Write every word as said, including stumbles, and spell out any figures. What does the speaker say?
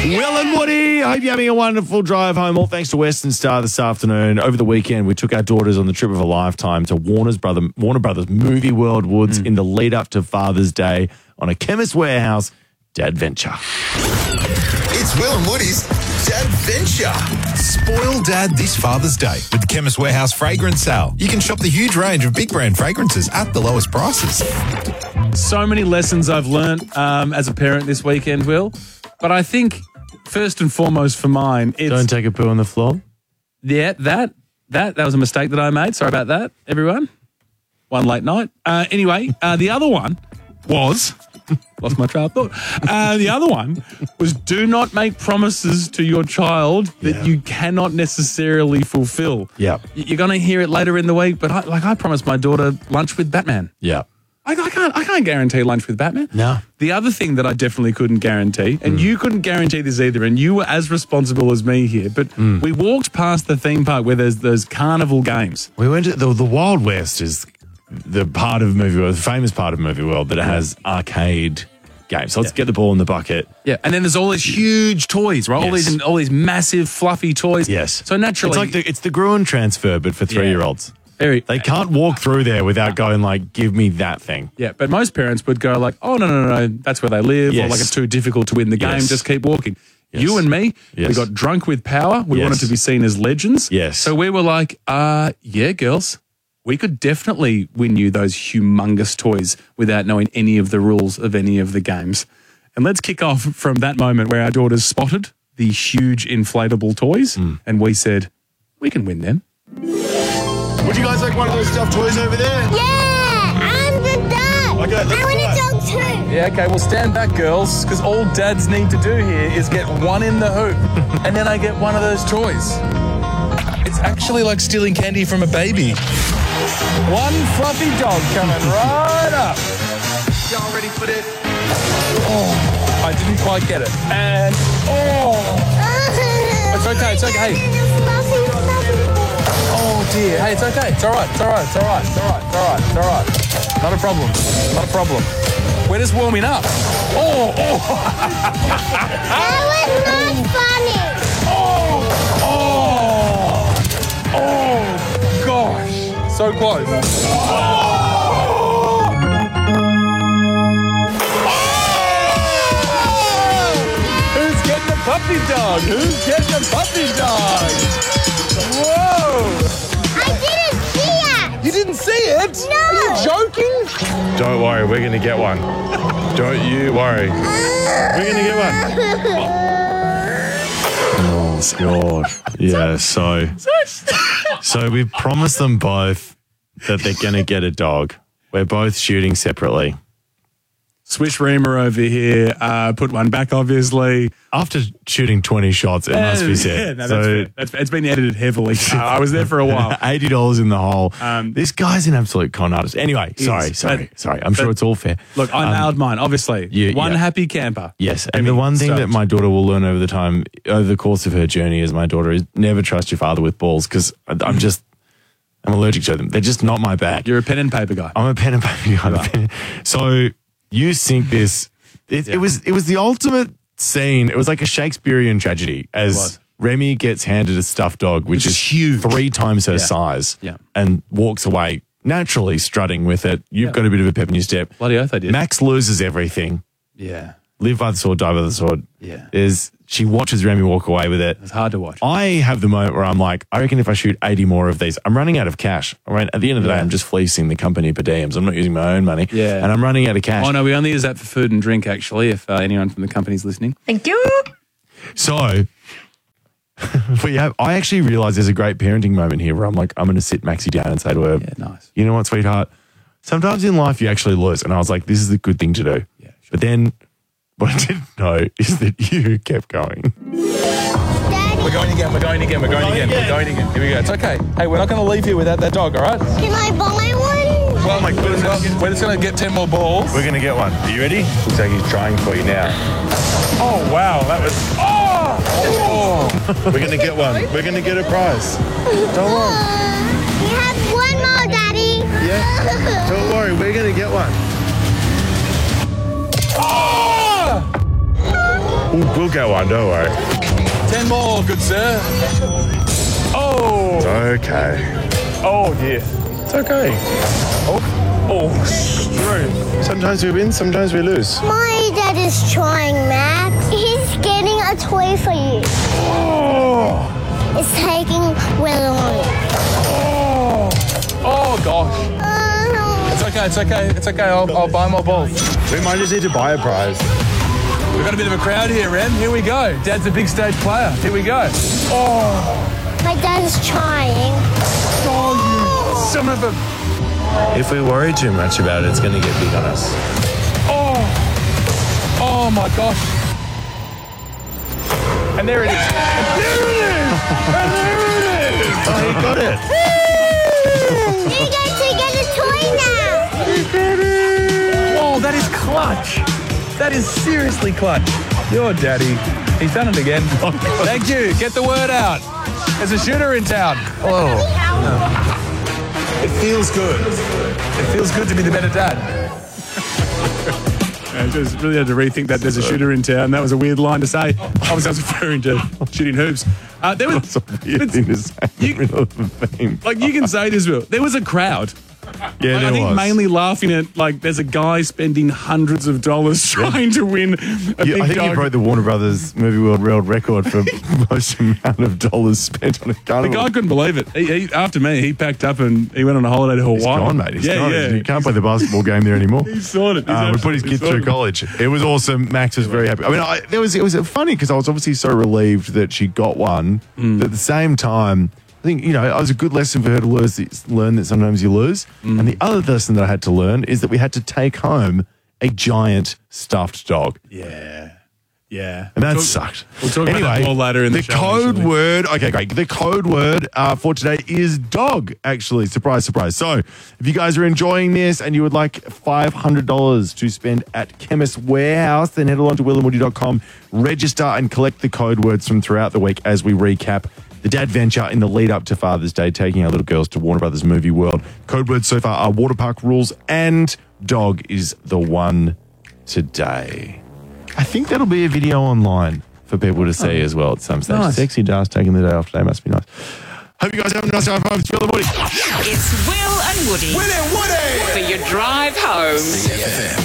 Will and Woody, I hope you're having a wonderful drive home. All thanks to Western Star this afternoon. Over the weekend, we took our daughters on the trip of a lifetime to Warner's brother, Warner Brothers Movie World Woods mm. in the lead up to Father's Day on a Chemist Warehouse Dadventure. It's Will and Woody's Dadventure. Spoil Dad this Father's Day with the Chemist Warehouse Fragrance Sale. You can shop the huge range of big brand fragrances at the lowest prices. So many lessons I've learnt um, as a parent this weekend, Will. But I think first and foremost for mine, it's... Don't take a poo on the floor. Yeah, that, that, that was a mistake that I made. Sorry about that, everyone. One late night. Uh, anyway, uh, the other one was... Lost my train of thought. Uh, the other one was do not make promises to your child that yeah. you cannot necessarily fulfill. Yeah. You're going to hear it later in the week, but I, like I promised my daughter lunch with Batman. Yeah. I, I can't I can't guarantee lunch with Batman. No. The other thing that I definitely couldn't guarantee, and mm. you couldn't guarantee this either, and you were as responsible as me here, but mm. we walked past the theme park where there's those carnival games. We went to the, the Wild West is the part of Movie World, the famous part of Movie World that it has arcade games. So let's yeah. get the ball in the bucket. Yeah, and then there's all these huge toys, right? Yes. All these all these massive fluffy toys. Yes. So naturally, it's like the, it's the Gruen transfer, but for three year olds. Very, they can't walk through there without going like, give me that thing. Yeah, but most parents would go like, oh, no, no, no, no, that's where they live, yes. or like it's too difficult to win the game, yes. just keep walking. Yes. You and me, yes. we got drunk with power. We yes. wanted to be seen as legends. Yes. So we were like, uh, yeah, girls, we could definitely win you those humongous toys without knowing any of the rules of any of the games. And let's kick off from that moment where our daughters spotted the huge inflatable toys, mm. and we said, we can win them. Would you guys like one of those stuffed toys over there? Yeah, I'm the dog. Okay, let's I want a dog too. Yeah, okay, well, stand back, girls, because all dads need to do here is get one in the hoop, and then I get one of those toys. It's actually like stealing candy from a baby. One fluffy dog coming right up. Y'all ready for this? Oh, I didn't quite get it. And, oh. It's okay, it's okay. Hey. Oh, dear. Hey, it's okay. It's all right. It's all right. It's all right. It's all right. It's all right. It's all right. Not a problem. Not a problem. We're just warming up. Oh, oh. That was not funny. Oh, oh, oh, gosh. So close. Oh. Who's getting the puppy dog? Who's getting the puppy dog? Whoa. I didn't see it. You didn't see it? No. Are you joking? Don't worry, we're going to get one. Don't you worry. We're going to get one. Oh, God. Yeah, so... So we've promised them both that they're going to get a dog. We're both shooting separately. Swish Reamer over here, uh, put one back, obviously. After shooting twenty shots, it uh, must be said. Yeah, no, so, that's fair. That's fair. It's been edited heavily. Uh, I was there for a while. eighty dollars in the hole. Um, this guy's an absolute con artist. Anyway, sorry, is, sorry, but, sorry. I'm sure it's all fair. Look, I um, nailed mine, obviously. You, one yeah. happy camper. Yes, and the one thing stoked. that my daughter will learn over the time, over the course of her journey as my daughter is never trust your father with balls, because I'm just... I'm allergic to them. They're just not my bag. You're a pen and paper guy. I'm a pen and paper guy. So you think this... It, yeah. it was it was the ultimate scene. It was like a Shakespearean tragedy as Remy gets handed a stuffed dog, which, which is huge, three times her yeah. size, yeah. and walks away naturally strutting with it. You've yeah. got a bit of a pep in your step. Bloody oath I did. Max loses everything. Yeah. Live by the sword, die by the sword. Yeah. Is she watches Remy walk away with it. It's hard to watch. I have the moment where I'm like, I reckon if I shoot eighty more of these, I'm running out of cash. All right. At the end of the yeah. day, I'm just fleecing the company per diems. I'm not using my own money. Yeah. And I'm running out of cash. Oh, no, we only use that for food and drink, actually, if uh, anyone from the company's listening. Thank you. So, we have, I actually realize there's a great parenting moment here where I'm like, I'm going to sit Maxie down and say to her, yeah, nice. You know what, sweetheart? Sometimes in life you actually lose. And I was like, this is a good thing to do. Yeah, sure. But then what I didn't know is that you kept going. Daddy. We're going again, we're going again, we're going, going again, again, we're going again. Here we go. It's okay. Hey, we're not going to leave here without that dog, all right? Can I buy one? Well, oh my goodness. Well, we're just going to get ten more balls. We're going to get one. Are you ready? Looks like he's trying for you now. Oh, wow. That was... Oh! oh. We're going to get one. We're going to get a prize. Don't worry. We have one more, Daddy. Yeah? Don't worry. We're going to get one. Oh! We'll, we'll go on, don't worry. Ten more, good sir. Oh, Okay. oh dear. It's okay. Oh, oh, straight. Sometimes we win, sometimes we lose. My dad is trying, Max. He's getting a toy for you. Oh, It's taking Will and Woody. oh, oh gosh. Uh, It's okay, it's okay, it's okay. I'll, I'll buy more balls. We might just need to buy a prize. We've got a bit of a crowd here, Ren. Here we go. Dad's a big stage player. Here we go. Oh, my dad is trying. oh, you son of a... If we worry too much about it, it's going to get big on us. Oh, oh my gosh. And there it is. And there it is. And there it is. Oh, he got it. You get to get a toy now. Oh, that is clutch. That is seriously clutch. Your daddy. He's done it again. Thank you. Get the word out. There's a shooter in town. Oh. It feels good. It feels good to be the better dad. I just really had to rethink that. There's a shooter in town. That was a weird line to say. Obviously, I was referring to shooting hoops. Uh, there was That's a weird thing to say in the middle of the theme. like you can say this, Will. There was a crowd. Yeah, Like, there I think was. mainly laughing at like there's a guy spending hundreds of dollars trying to win a Yeah, big I think dog. he broke the Warner Brothers Movie World World Record for most amount of dollars spent on a The carnival. guy couldn't believe it. He, he, after me, he packed up and he went on a holiday to Hawaii. He's gone, mate. He's yeah, gone. yeah. He can't play the basketball game there anymore. He sorted. He's Uh, we put his absolutely kids through sorted. college. It was awesome. Max was very happy. I mean, I, there was it was funny because I was obviously so relieved that she got one. Mm. But at the same time, I think, you know, it was a good lesson for her to learn, learn that sometimes you lose. Mm. And the other lesson that I had to learn is that we had to take home a giant stuffed dog. Yeah. Yeah. And that We'll talk- sucked. We'll talk anyway, about that more later in the, the show. code actually. word. Okay, great. The code word uh, for today is dog. Actually, surprise, surprise. So, if you guys are enjoying this and you would like five hundred dollars to spend at Chemist Warehouse, then head along to will and woody dot com, register, and collect the code words from throughout the week as we recap the dad venture in the lead up to Father's Day, taking our little girls to Warner Brothers Movie World. Code words so far are water park rules and dog is the one today. I think that'll be a video online for people to see as well at some stage. Nice. Sexy Jas taking the day off today must be nice. Hope you guys have a nice time home. It's Will and Woody. It's Will and Woody Will and Woody. for your drive home. C F M.